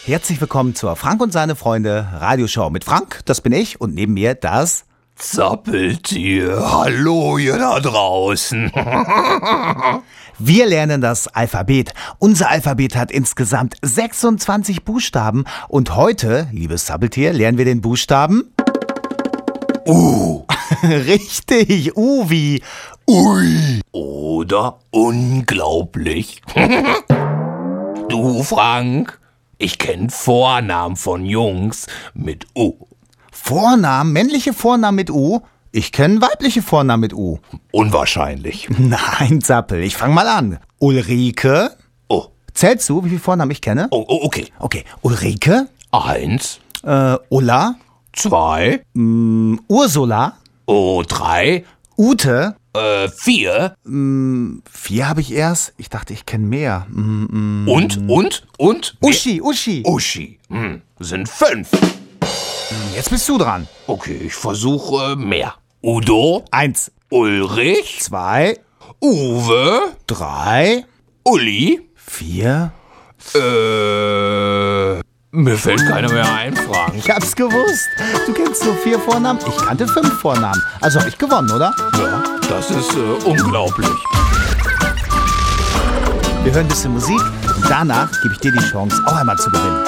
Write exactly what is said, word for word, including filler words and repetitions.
Herzlich willkommen zur Frank und seine Freunde Radioshow mit Frank, das bin ich, und neben mir das Zappeltier. Hallo, ihr da draußen. Wir lernen das Alphabet. Unser Alphabet hat insgesamt sechsundzwanzig Buchstaben und heute, liebes Zappeltier, lernen wir den Buchstaben U. Richtig, U wie Ui. Oder unglaublich. Du, Frank, ich kenn Vornamen von Jungs mit U. Vornamen, männliche Vornamen mit U? Ich kenne weibliche Vornamen mit U. Unwahrscheinlich. Nein, Zappel, ich fang mal an. Ulrike. Oh. Zählst du, wie viele Vornamen ich kenne? Oh, oh okay. Okay, Ulrike. Eins. Äh, Ulla. Zwei. Mm, Ursula. Oh, drei. Ute. Äh, vier. Mm, vier habe ich erst. Ich dachte, ich kenne mehr. Mm, mm. Und, und, und? Uschi, Uschi. Uschi. Hm, sind fünf. Jetzt bist du dran. Okay, ich versuche mehr. Udo. Eins, Ulrich. zwei, Uwe. drei, Uli. vier. Äh, mir fällt keiner mehr ein, Frank. Ich hab's gewusst. Du kennst nur vier Vornamen. Ich kannte fünf Vornamen. Also hab ich gewonnen, oder? Ja, das ist äh, unglaublich. Wir hören ein bisschen Musik und danach gebe ich dir die Chance, auch einmal zu gewinnen.